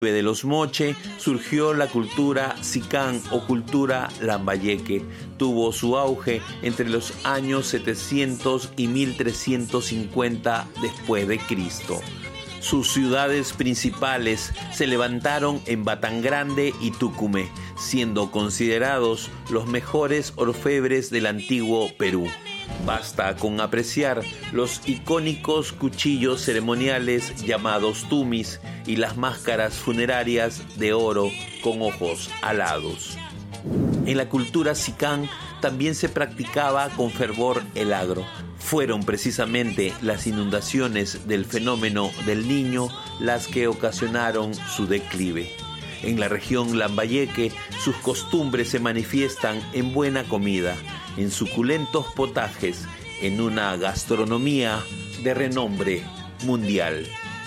de los Moche surgió la cultura Sicán o cultura Lambayeque. Tuvo su auge entre los años 700 y 1350 después de Cristo. Sus ciudades principales se levantaron en Batangrande y Tucumé, siendo considerados los mejores orfebres del antiguo Perú. Basta con apreciar los icónicos cuchillos ceremoniales llamados tumis y las máscaras funerarias de oro con ojos alados. En la cultura Sicán también se practicaba con fervor el agro. Fueron precisamente las inundaciones del fenómeno del Niño las que ocasionaron su declive. En la región Lambayeque, sus costumbres se manifiestan en buena comida, en suculentos potajes, en una gastronomía de renombre mundial.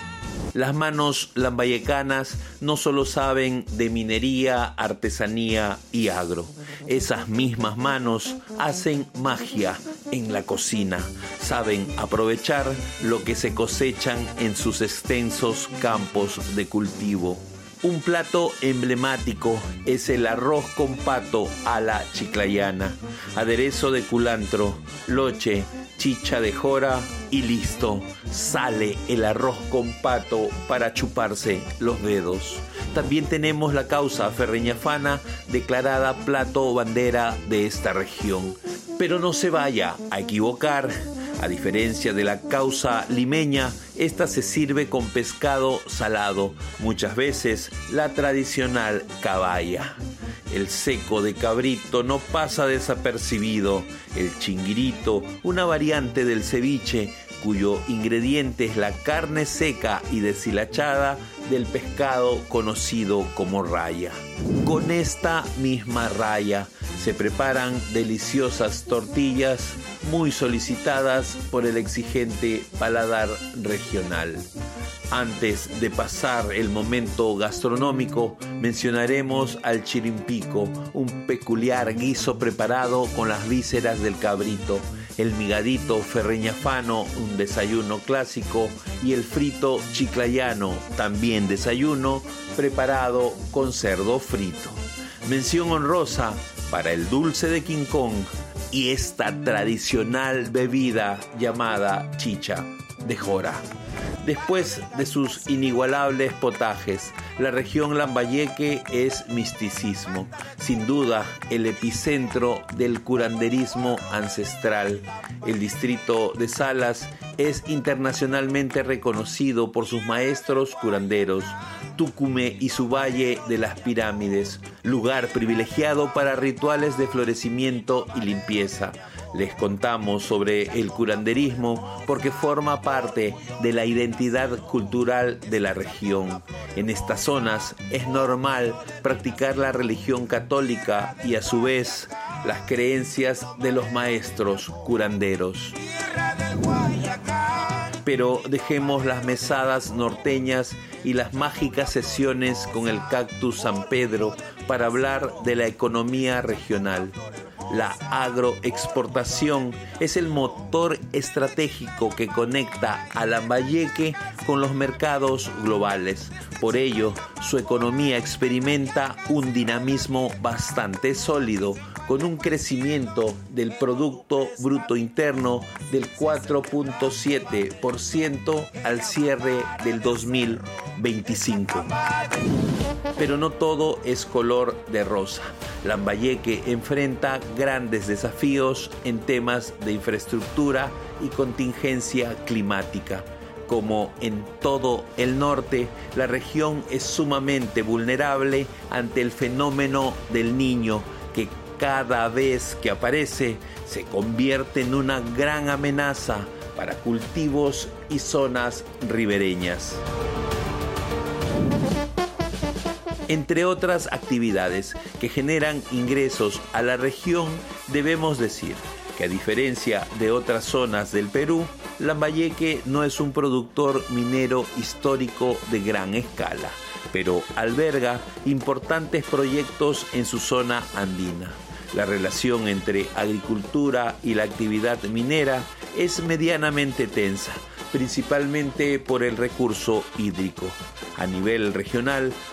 Las manos lambayecanas no solo saben de minería, artesanía y agro. Esas mismas manos hacen magia en la cocina. Saben aprovechar lo que se cosechan en sus extensos campos de cultivo. Un plato emblemático es el arroz con pato a la chiclayana, aderezo de culantro, loche, chicha de jora y listo, sale el arroz con pato para chuparse los dedos. También tenemos la causa ferreñafana, declarada plato bandera de esta región. Pero no se vaya a equivocar. A diferencia de la causa limeña, esta se sirve con pescado salado, muchas veces la tradicional caballa. El seco de cabrito no pasa desapercibido. El chinguirito, una variante del ceviche, cuyo ingrediente es la carne seca y deshilachada del pescado conocido como raya. Con esta misma raya se preparan deliciosas tortillas muy solicitadas por el exigente paladar regional. Antes de pasar el momento gastronómico, mencionaremos al chirimpico, un peculiar guiso preparado con las vísceras del cabrito, el migadito ferreñafano, un desayuno clásico, y el frito chiclayano, también desayuno, preparado con cerdo frito. Mención honrosa para el dulce de King Kong y esta tradicional bebida llamada chicha de jora. Después de sus inigualables potajes, la región Lambayeque es misticismo, sin duda el epicentro del curanderismo ancestral. El distrito de Salas es internacionalmente reconocido por sus maestros curanderos. Tucumé y su Valle de las Pirámides, lugar privilegiado para rituales de florecimiento y limpieza. Les contamos sobre el curanderismo porque forma parte de la identidad cultural de la región. En estas zonas es normal practicar la religión católica y a su vez las creencias de los maestros curanderos. Pero dejemos las mesadas norteñas y las mágicas sesiones con el cactus San Pedro para hablar de la economía regional. La agroexportación es el motor estratégico que conecta a Lambayeque con los mercados globales. Por ello, su economía experimenta un dinamismo bastante sólido, con un crecimiento del Producto Bruto Interno del 4.7% al cierre del 2025. Pero no todo es color de rosa. Lambayeque enfrenta grandes desafíos en temas de infraestructura y contingencia climática. Como en todo el norte, la región es sumamente vulnerable ante el fenómeno del Niño, que cada vez que aparece se convierte en una gran amenaza para cultivos y zonas ribereñas. Entre otras actividades que generan ingresos a la región, debemos decir que a diferencia de otras zonas del Perú, Lambayeque no es un productor minero histórico de gran escala, pero alberga importantes proyectos en su zona andina. La relación entre agricultura y la actividad minera es medianamente tensa, principalmente por el recurso hídrico. A nivel regional,